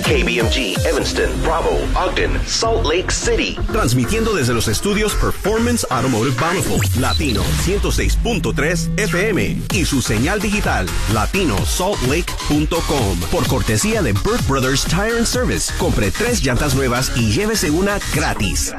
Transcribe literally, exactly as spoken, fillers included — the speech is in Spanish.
K B M G, Evanston, Bravo, Ogden, Salt Lake City. Transmitiendo desde los estudios Performance Automotive Bountiful, Latino ciento seis punto tres F M y su señal digital latino salt lake punto com. Por cortesía de Burt Brothers Tire and Service, compre tres llantas nuevas y llévese una gratis.